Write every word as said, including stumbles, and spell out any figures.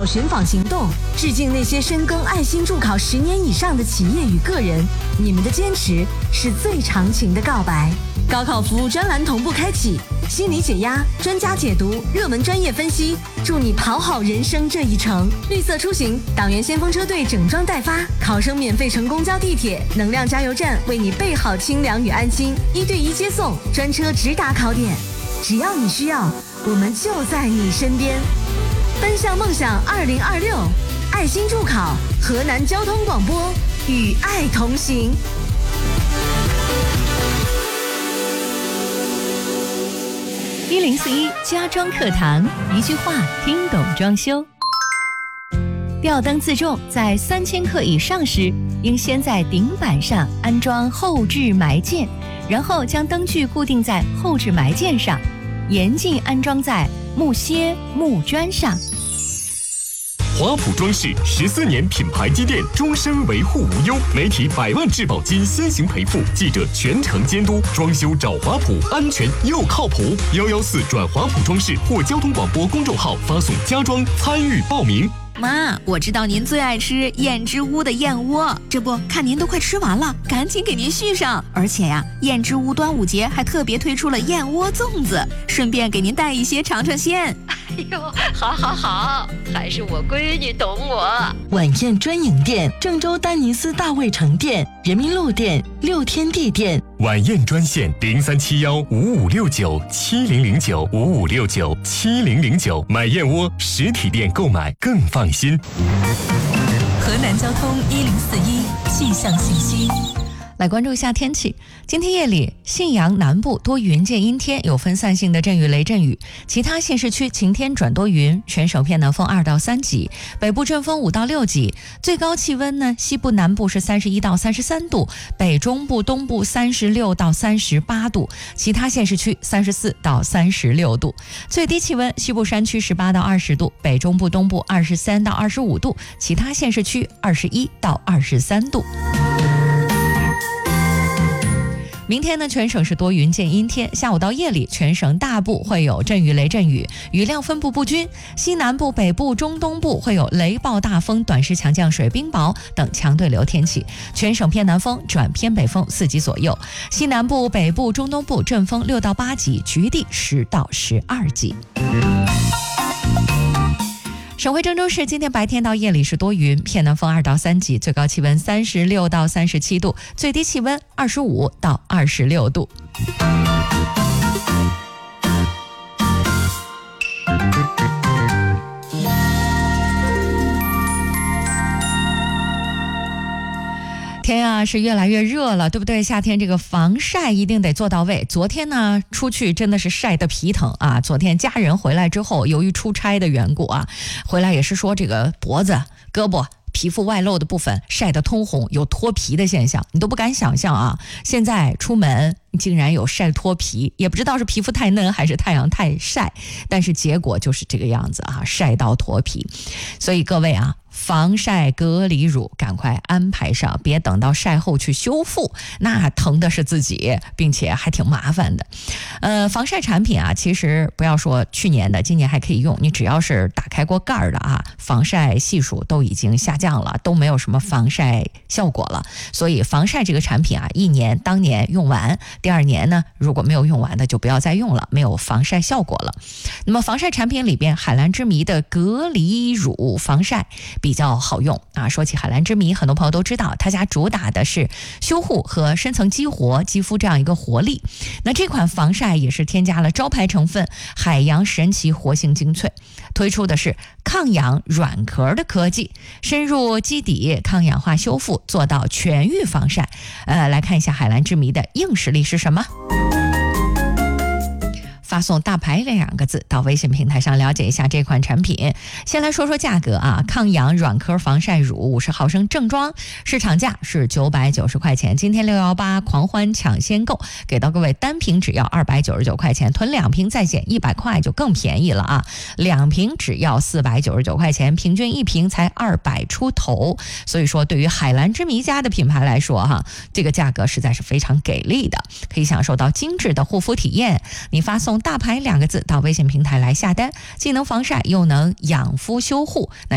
寻访行动，致敬那些深耕爱心助考十年以上的企业与个人，你们的坚持是最长情的告白。高考服务专栏同步开启，心理解压、专家解读、热门专业分析，助你跑好人生这一程。绿色出行，党员先锋车队整装待发，考生免费乘公交、地铁，能量加油站为你备好清凉与安心，一对一接送，专车直达考点。只要你需要，我们就在你身边。奔向梦想二零二六，爱心助考，河南交通广播与爱同行。 一零四一家装课堂，一句话听懂装修。吊灯自重在三千克以上时，应先在顶板上安装后置埋件，然后将灯具固定在后置埋件上，严禁安装在木楔、木砖上。 华普装饰十四年品牌积淀，终身维护无忧，媒体百万质保金先行赔付，记者全程监督，装修找华普，安全又靠谱。幺幺四转华普装饰或交通广播公众号发送家装参与报名。 妈，我知道您最爱吃燕之屋的燕窝，这不看您都快吃完了，赶紧给您续上。而且呀，燕之屋端午节还特别推出了燕窝粽子，顺便给您带一些尝尝鲜。 哎呦，好好好，还是我闺女懂我。 晚宴专营店：郑州丹尼斯大卫城店、人民路店、六天地店。 晚宴专线零三七幺五五六九七零零九五五六九七零零九，买燕窝实体店购买更放心。 河南交通一零四一气象信息。来关注一下天气。今天夜里，信阳南部多云见阴天，有分散性的阵雨雷阵雨，其他县市区晴天转多云，全省偏南风二到三级，北部阵风五到六级。最高气温呢，西部南部是三十一到三十三度，北中部东部三十六到三十八度，其他县市区三十四到三十六度。最低气温，西部山区十八到二十度，北中部东部二十三到二十五度，其他县市区二十一到二十三度。明天呢，全省是多云见阴天，下午到夜里，全省大部会有阵雨雷阵雨，雨量分布不均，西南部、北部、中东部会有雷暴大风、短时强降水、冰雹等强对流天气，全省偏南风转偏北风四级左右，西南部、北部、中东部阵风六到八级，局地十到十二级。省会郑州市今天白天到夜里是多云，偏南风二到三级，最高气温三十六到三十七度，最低气温二十五到二十六度。天啊，是越来越热了，对不对？夏天这个防晒一定得做到位。昨天呢，出去真的是晒得皮疼啊！昨天家人回来之后，由于出差的缘故啊，回来也是说这个脖子、胳膊、皮肤外露的部分晒得通红，有脱皮的现象，你都不敢想象啊！现在出门竟然有晒脱皮，也不知道是皮肤太嫩还是太阳太晒，但是结果就是这个样子啊，晒到脱皮。所以各位啊，防晒隔离乳赶快安排上，别等到晒后去修复，那疼的是自己，并且还挺麻烦的。呃，防晒产品啊，其实不要说去年的，今年还可以用，你只要是打开过盖儿的啊，防晒系数都已经下降了，都没有什么防晒效果了。所以防晒这个产品啊，一年当年用完，第二年呢，如果没有用完的就不要再用了，没有防晒效果了。那么防晒产品里边，海蓝之谜的隔离乳防晒比较好用啊。说起海蓝之谜，很多朋友都知道，它家主打的是修护和深层激活肌肤这样一个活力。那这款防晒也是添加了招牌成分海洋神奇活性精粹，推出的是抗氧软壳的科技，深入基底，抗氧化修复，做到全域防晒。呃，来看一下海蓝之谜的硬实力是什么？发送大牌两个字到微信平台上了解一下这款产品。先来说说价格啊，抗氧软壳防晒乳五十毫升正装，市场价是九百九十块钱，今天六一八狂欢抢先购，给到各位单瓶只要二百九十九块钱，囤两瓶再减一百块就更便宜了啊！两瓶只要四百九十九块钱，平均一瓶才二百出头。所以说，对于海蓝之谜家的品牌来说哈，这个价格实在是非常给力的，可以享受到精致的护肤体验。你发送大牌两个字到微信平台来下单，既能防晒又能养肤修护。那